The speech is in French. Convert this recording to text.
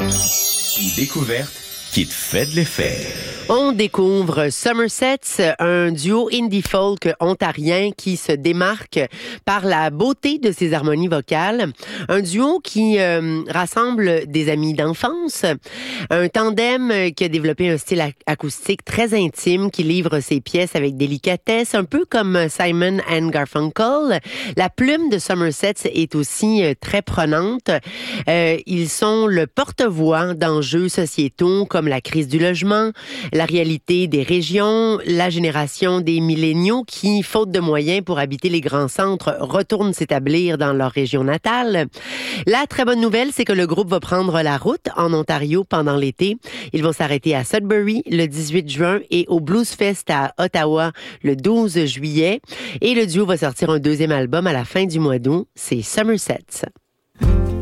Une découverte qui te fait de l'effet. On découvre Somersets, un duo indie folk ontarien qui se démarque par la beauté de ses harmonies vocales. Un duo qui rassemble des amis d'enfance. Un tandem qui a développé un style acoustique très intime, qui livre ses pièces avec délicatesse, un peu comme Simon and Garfunkel. La plume de Somersets est aussi très prenante. Ils sont le porte-voix d'enjeux sociétaux comme la crise du logement, la réalité des régions, la génération des milléniaux qui, faute de moyens pour habiter les grands centres, retournent s'établir dans leur région natale. La très bonne nouvelle, c'est que le groupe va prendre la route en Ontario pendant l'été. Ils vont s'arrêter à Sudbury le 18 juin et au Blues Fest à Ottawa le 12 juillet. Et le duo va sortir un deuxième album à la fin du mois d'août. C'est Somersets.